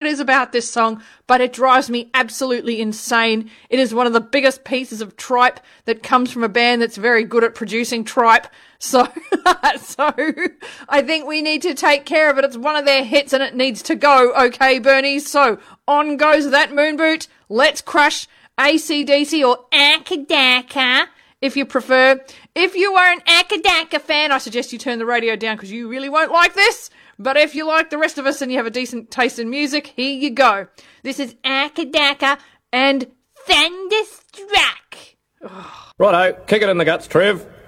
is about this song, but it drives me absolutely insane. It is one of the biggest pieces of tripe that comes from a band that's very good at producing tripe. So I think we need to take care of it. It's one of their hits and it needs to go. Okay, Bernie. So on goes that moon boot. Let's crush AC/DC or Akadaka, if you prefer. If you are an Akadaka fan, I suggest you turn the radio down because you really won't like this. But if you like the rest of us and you have a decent taste in music, here you go. This is Akadaka and Thunderstruck. Righto, kick it in the guts, Trev.